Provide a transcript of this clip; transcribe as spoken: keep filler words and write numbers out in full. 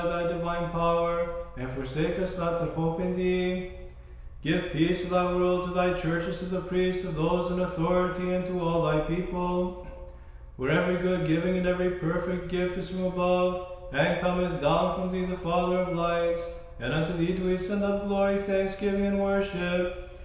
thy divine power, and forsake us not that hope in thee. Give peace to thy world, to thy churches, to the priests, to those in authority, and to all thy people. For every good giving and every perfect gift is from above, and cometh down from thee, the Father of lights, and unto thee do we send up glory, thanksgiving, and worship.